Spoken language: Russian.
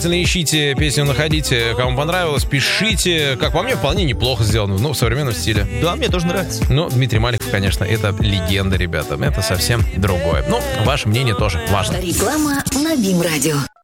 Ищите песню, находите, кому понравилось, пишите. Как по мне, вполне неплохо сделано, в современном стиле. Да, мне тоже нравится. Ну, Дмитрий Маликов, конечно, это легенда, ребята. Это совсем другое. Ну, ваше мнение тоже важно. Реклама на БИМ Радио.